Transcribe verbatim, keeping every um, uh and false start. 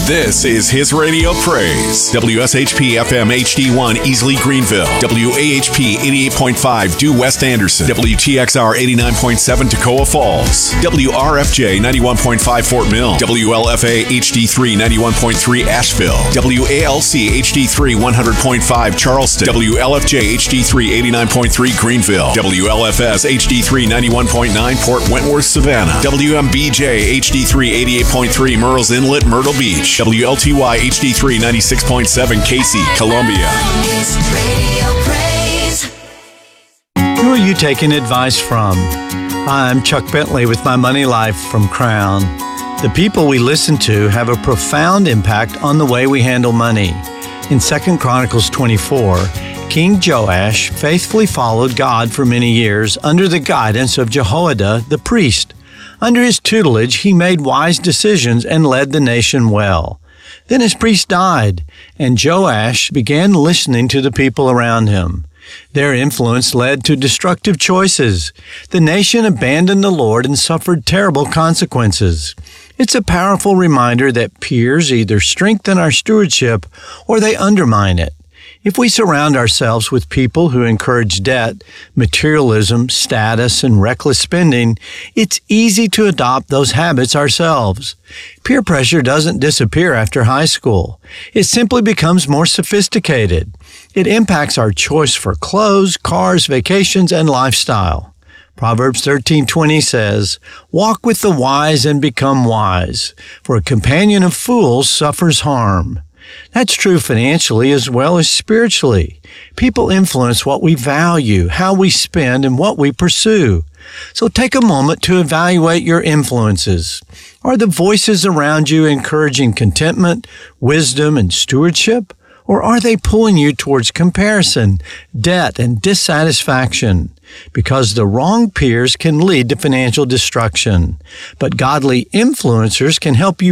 This is His Radio Praise. W S H P F M H D one Easley Greenville. W A H P eighty-eight point five Due West Anderson. W T X R eighty-nine point seven Toccoa Falls. W R F J ninety-one point five Fort Mill. W L F A H D three ninety-one point three Asheville. W A L C H D three one hundred point five Charleston. W L F J H D three eighty-nine point three Greenville. W L F S H D three ninety-one point nine Port Wentworth, Savannah. W M B J H D three eighty-eight point three Murrells Inlet, Myrtle Beach. W L T Y H D three ninety-six point seven Casey, Columbia. Who are you taking advice from? Hi, I'm Chuck Bentley with My Money Life from Crown. The people we listen to have a profound impact on the way we handle money. In Second Chronicles twenty-four, King Joash faithfully followed God for many years under the guidance of Jehoiada the priest. Under his tutelage, he made wise decisions and led the nation well. Then his priest died, and Joash began listening to the people around him. Their influence led to destructive choices. The nation abandoned the Lord and suffered terrible consequences. It's a powerful reminder that peers either strengthen our stewardship or they undermine it. If we surround ourselves with people who encourage debt, materialism, status, and reckless spending, it's easy to adopt those habits ourselves. Peer pressure doesn't disappear after high school. It simply becomes more sophisticated. It impacts our choice for clothes, cars, vacations, and lifestyle. Proverbs thirteen twenty says, "Walk with the wise and become wise, for a companion of fools suffers harm." That's true financially as well as spiritually. People influence what we value, how we spend, and what we pursue. So take a moment to evaluate your influences. Are the voices around you encouraging contentment, wisdom, and stewardship? Or are they pulling you towards comparison, debt, and dissatisfaction? Because the wrong peers can lead to financial destruction. But godly influencers can help you